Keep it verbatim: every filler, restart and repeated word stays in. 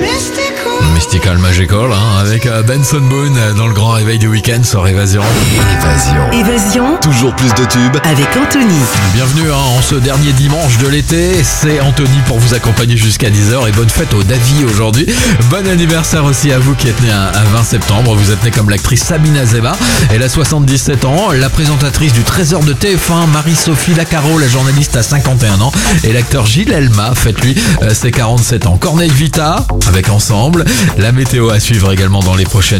Mystical Magical, hein, avec euh, Benson Boone euh, dans le grand réveil du week-end sur Évasion. Évasion. Évasion Toujours plus de tubes. avec Anthony. Bienvenue hein, en ce dernier dimanche de l'été, c'est Anthony pour vous accompagner jusqu'à dix heures et bonne fête au Davy aujourd'hui. Bon anniversaire aussi à vous qui êtes né un, un vingt septembre, vous êtes né comme l'actrice Sabine Azeba, elle a soixante-dix-sept ans, la présentatrice du Trésor de T F un, Marie-Sophie Lacaro, la journaliste à cinquante et un ans, et l'acteur Gilles Elma, fête lui euh, ses quarante-sept ans. Corneille Vita avec Ensemble, la météo à suivre également dans les prochaines